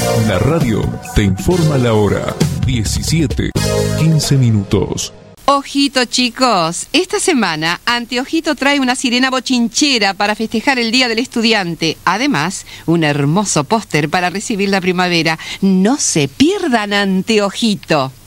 La radio te informa la hora. 17:15. Ojito, chicos, esta semana Anteojito trae una sirena bochinchera para festejar el Día del Estudiante. Además, un hermoso póster para recibir la primavera. No se pierdan Anteojito.